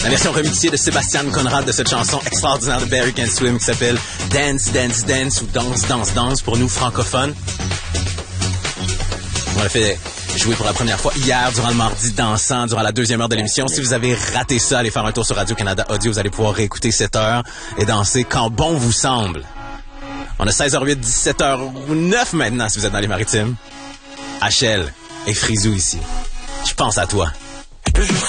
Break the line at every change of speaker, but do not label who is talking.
La version remixée de Sébastien Conrad de cette chanson extraordinaire de Barry Can Swim qui s'appelle Dance, Dance, Dance ou Danse, Danse, Danse pour nous francophones. On l'a fait jouer pour la première fois hier durant le mardi dansant, durant la deuxième heure de l'émission. Si vous avez raté ça, allez faire un tour sur Radio-Canada Audio. Vous allez pouvoir réécouter cette heure et danser quand bon vous semble. On a 16h08, 17h09 maintenant si vous êtes dans les Maritimes. HL et Frisou ici. Je pense à toi.
Je